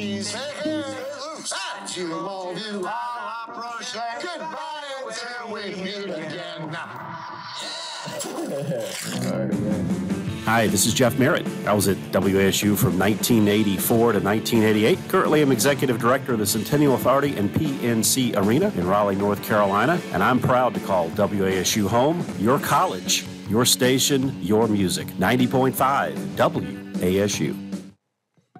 please. To all you goodbye until we meet again. Hi, this is Jeff Merritt. I was at WASU from 1984 to 1988. Currently, I'm Executive Director of the Centennial Authority and PNC Arena in Raleigh, North Carolina, and I'm proud to call WASU home, your college, your station, your music. 90.5 WASU.